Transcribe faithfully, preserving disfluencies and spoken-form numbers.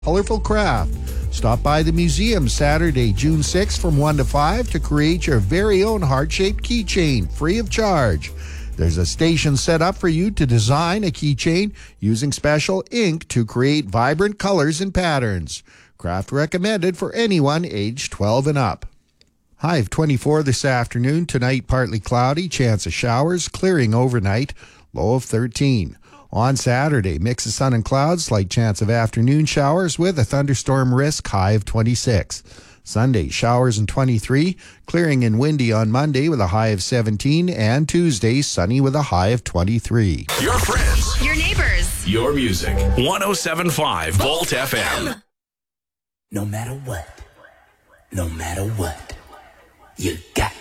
Colorful Craft. Stop by the museum Saturday, June sixth from one to five to create your very own heart-shaped keychain, free of charge. There's a station set up for you to design a keychain using special ink to create vibrant colors and patterns. Craft recommended for anyone aged twelve and up. High of twenty-four this afternoon. Tonight, partly cloudy, chance of showers, clearing overnight, low of thirteen. On Saturday, mix of sun and clouds, slight chance of afternoon showers with a thunderstorm risk, high of twenty-six. Sunday, showers and twenty-three, clearing and windy on Monday with a high of seventeen, and Tuesday, sunny with a high of twenty-three. Your friends. Your neighbors. Your music. one oh seven point five Volt F M. No matter what, no matter what, you got